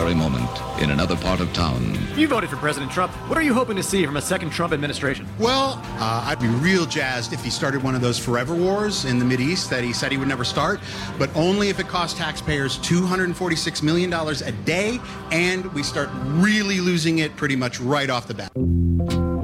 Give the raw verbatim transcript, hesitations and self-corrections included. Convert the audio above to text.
very moment in another part of town. You voted for President Trump. What are you hoping to see from a second Trump administration? Well, uh, I'd be real jazzed if he started one of those forever wars in the Mideast that he said he would never start, but only if it cost taxpayers two hundred forty-six million dollars a day, and we start really losing it pretty much right off the bat.